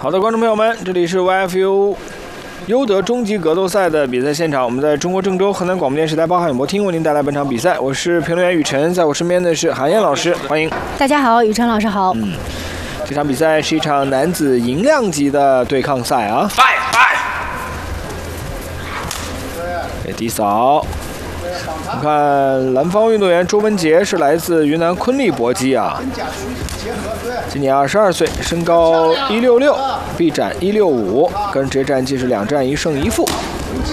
好的，观众朋友们，这里是 YFU 优德中级格斗赛的比赛现场，我们在中国郑州河南广播电视台八号演播厅为您带来本场比赛，我是评论员雨辰，在我身边的是韩燕老师，欢迎。 大家好，雨辰老师好。 这场比赛是一场男子银量级的对抗赛啊。给低扫。我看蓝方运动员周文杰是来自云南昆力搏击啊，今年22岁，身高166，臂展165，跟职业战绩是2战1胜1负。